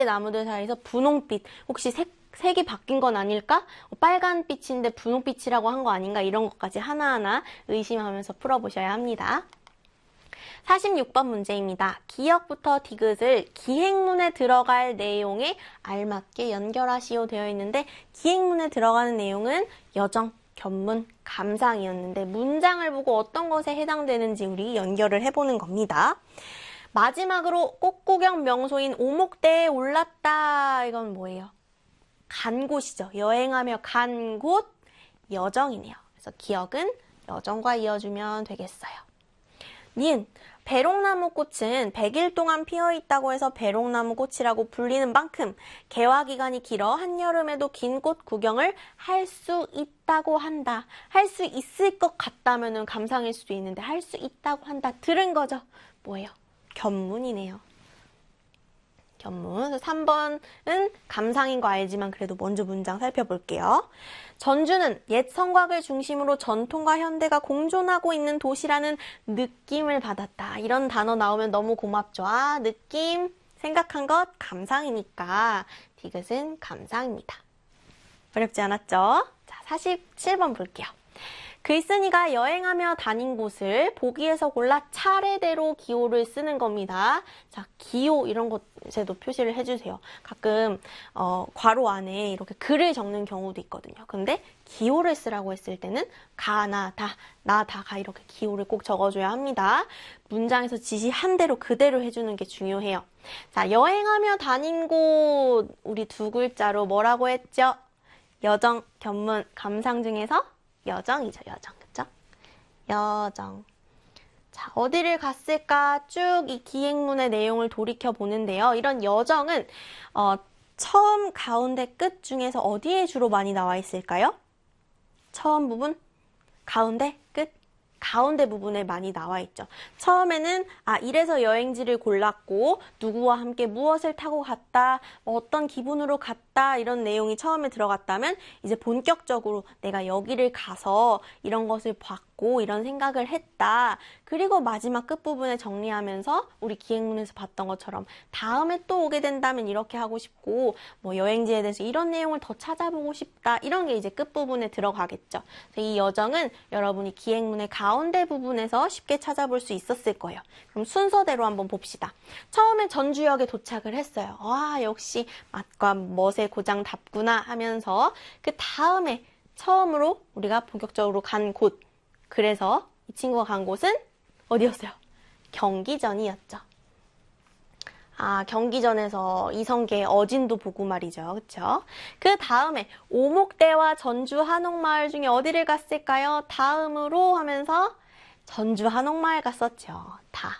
나무들 사이에서 분홍빛, 혹시 색이 바뀐 건 아닐까? 빨간빛인데 분홍빛이라고 한 거 아닌가? 이런 것까지 하나하나 의심하면서 풀어보셔야 합니다. 46번 문제입니다. 기역부터 디귿을 기행문에 들어갈 내용에 알맞게 연결하시오 되어 있는데 기행문에 들어가는 내용은 여정, 견문, 감상이었는데 문장을 보고 어떤 것에 해당되는지 우리 연결을 해보는 겁니다. 마지막으로 꽃구경 명소인 오목대에 올랐다. 이건 뭐예요? 간 곳이죠. 여행하며 간 곳, 여정이네요. 그래서 기역은 여정과 이어주면 되겠어요. 니은, 배롱나무 꽃은 100일 동안 피어있다고 해서 배롱나무 꽃이라고 불리는 만큼 개화기간이 길어 한여름에도 긴 꽃 구경을 할 수 있다고 한다. 할 수 있을 것 같다면 감상일 수도 있는데 할 수 있다고 한다. 들은 거죠. 뭐예요? 견문이네요. 견문. 3번은 감상인 거 알지만 그래도 먼저 문장 살펴볼게요. 전주는 옛 성곽을 중심으로 전통과 현대가 공존하고 있는 도시라는 느낌을 받았다. 이런 단어 나오면 너무 고맙죠. 아, 느낌, 생각한 것, 감상이니까 디귿은 감상입니다. 어렵지 않았죠? 자, 47번 볼게요. 글쓴이가 여행하며 다닌 곳을 보기에서 골라 차례대로 기호를 쓰는 겁니다. 자, 기호 이런 것에도 표시를 해주세요. 가끔 괄호 안에 이렇게 글을 적는 경우도 있거든요. 근데 기호를 쓰라고 했을 때는 가, 나, 다, 나, 다, 가 이렇게 기호를 꼭 적어줘야 합니다. 문장에서 지시한 대로 그대로 해주는 게 중요해요. 자, 여행하며 다닌 곳 우리 두 글자로 뭐라고 했죠? 여정, 견문, 감상 중에서 여정이죠, 여정. 그쵸? 여정. 자, 어디를 갔을까? 쭉 이 기행문의 내용을 돌이켜 보는데요. 이런 여정은 처음, 가운데, 끝 중에서 어디에 주로 많이 나와 있을까요? 처음 부분, 가운데, 끝. 가운데 부분에 많이 나와 있죠. 처음에는 이래서 여행지를 골랐고 누구와 함께 무엇을 타고 갔다, 어떤 기분으로 갔다 이런 내용이 처음에 들어갔다면 이제 본격적으로 내가 여기를 가서 이런 것을 봤고 이런 생각을 했다. 그리고 마지막 끝부분에 정리하면서 우리 기행문에서 봤던 것처럼 다음에 또 오게 된다면 이렇게 하고 싶고 뭐 여행지에 대해서 이런 내용을 더 찾아보고 싶다. 이런 게 이제 끝부분에 들어가겠죠. 그래서 이 여정은 여러분이 기행문의 가운데 부분에서 쉽게 찾아볼 수 있었을 거예요. 그럼 순서대로 한번 봅시다. 처음에 전주역에 도착을 했어요. 와, 역시 맛과 멋의 고장답구나 하면서 그 다음에 처음으로 우리가 본격적으로 간 곳. 그래서 이 친구가 간 곳은 어디였어요? 경기전이었죠. 경기전에서 이성계의 어진도 보고 말이죠. 그쵸? 그 다음에 오목대와 전주 한옥마을 중에 어디를 갔을까요? 다음으로 하면서 전주 한옥마을 갔었죠. 다.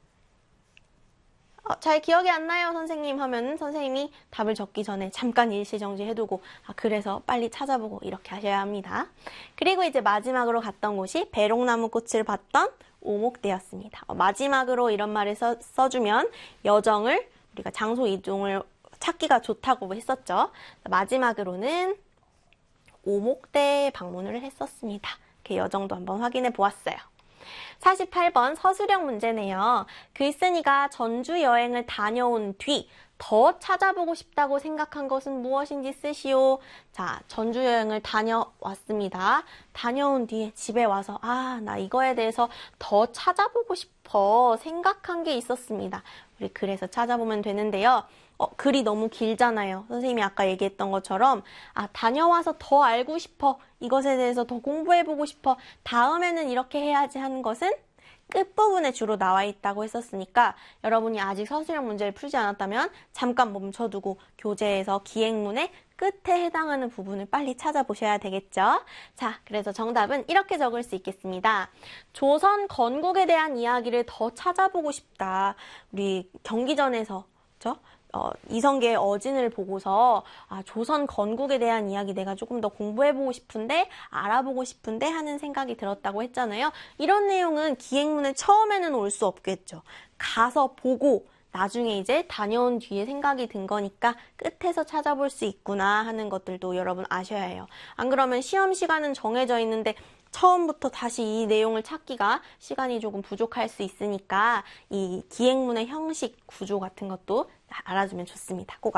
잘 기억이 안 나요, 선생님 하면 선생님이 답을 적기 전에 잠깐 일시정지 해두고 그래서 빨리 찾아보고 이렇게 하셔야 합니다. 그리고 이제 마지막으로 갔던 곳이 배롱나무 꽃을 봤던 오목대였습니다. 마지막으로 이런 말을 써주면 여정을 우리가 장소 이동을 찾기가 좋다고 했었죠. 마지막으로는 오목대에 방문을 했었습니다. 이렇게 여정도 한번 확인해 보았어요. 48번 서술형 문제네요. 글쓴이가 전주 여행을 다녀온 뒤 더 찾아보고 싶다고 생각한 것은 무엇인지 쓰시오. 자, 전주 여행을 다녀왔습니다. 다녀온 뒤에 집에 와서 나 이거에 대해서 더 찾아보고 싶어 생각한 게 있었습니다. 우리 글에서 찾아보면 되는데요. 글이 너무 길잖아요. 선생님이 아까 얘기했던 것처럼 다녀와서 더 알고 싶어. 이것에 대해서 더 공부해보고 싶어. 다음에는 이렇게 해야지 하는 것은 끝부분에 주로 나와 있다고 했었으니까 여러분이 아직 서술형 문제를 풀지 않았다면 잠깐 멈춰두고 교재에서 기행문의 끝에 해당하는 부분을 빨리 찾아보셔야 되겠죠. 자, 그래서 정답은 이렇게 적을 수 있겠습니다. 조선 건국에 대한 이야기를 더 찾아보고 싶다. 우리 경기전에서 그렇죠? 이성계의 어진을 보고서 조선 건국에 대한 이야기 내가 조금 더 공부해보고 싶은데 알아보고 싶은데 하는 생각이 들었다고 했잖아요. 이런 내용은 기행문에 처음에는 올 수 없겠죠. 가서 보고 나중에 이제 다녀온 뒤에 생각이 든 거니까 끝에서 찾아볼 수 있구나 하는 것들도 여러분 아셔야 해요. 안 그러면 시험 시간은 정해져 있는데 처음부터 다시 이 내용을 찾기가 시간이 조금 부족할 수 있으니까 이 기행문의 형식, 구조 같은 것도 알아주면 좋습니다. 꼭